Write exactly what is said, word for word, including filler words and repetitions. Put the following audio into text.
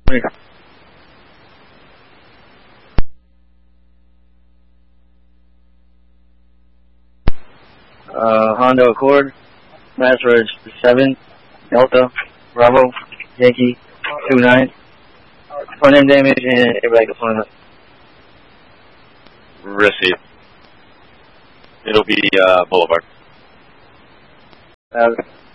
Uh, Honda Accord, last road seven, Delta, Bravo, Yankee, two nine. Front end damage and airbag deployment. Receive. It'll be uh, Boulevard. Uh,